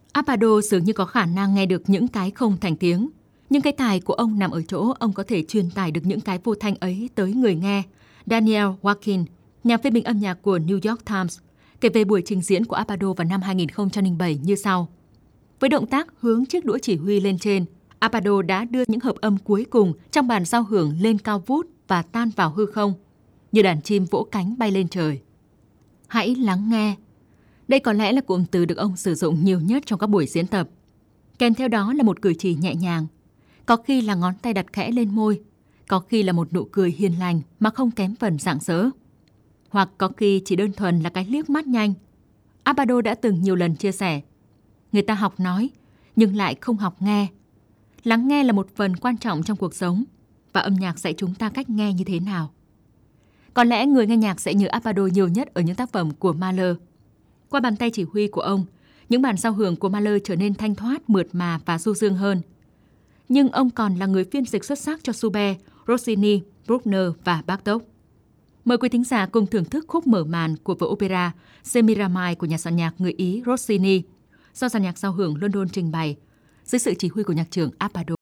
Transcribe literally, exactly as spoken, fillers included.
Abbado dường như có khả năng nghe được những cái không thành tiếng. Nhưng cái tài của ông nằm ở chỗ ông có thể truyền tải được những cái vô thanh ấy tới người nghe. Daniel Watkin, nhà phê bình âm nhạc của New York Times, kể về buổi trình diễn của Abbado vào năm hai nghìn không trăm lẻ bảy như sau. Với động tác hướng chiếc đũa chỉ huy lên trên, Abbado đã đưa những hợp âm cuối cùng trong bản giao hưởng lên cao vút và tan vào hư không, như đàn chim vỗ cánh bay lên trời. Hãy lắng nghe. Đây có lẽ là cụm từ được ông sử dụng nhiều nhất trong các buổi diễn tập. Kèm theo đó là một cử chỉ nhẹ nhàng. Có khi là ngón tay đặt khẽ lên môi, có khi là một nụ cười hiền lành mà không kém phần rạng rỡ. Hoặc có khi chỉ đơn thuần là cái liếc mắt nhanh. Abbado đã từng nhiều lần chia sẻ, người ta học nói, nhưng lại không học nghe. Lắng nghe là một phần quan trọng trong cuộc sống, và âm nhạc dạy chúng ta cách nghe như thế nào. Có lẽ người nghe nhạc sẽ nhớ Abbado nhiều nhất ở những tác phẩm của Mahler. Qua bàn tay chỉ huy của ông, những bản giao hưởng của Mahler trở nên thanh thoát, mượt mà và du dương hơn. Nhưng ông còn là người phiên dịch xuất sắc cho Schubert, Rossini, Bruckner và Bartók. Mời quý thính giả cùng thưởng thức khúc mở màn của vở opera Semiramai của nhà soạn nhạc người Ý Rossini, do dàn nhạc giao hưởng London trình bày, dưới sự chỉ huy của nhạc trưởng Abbado.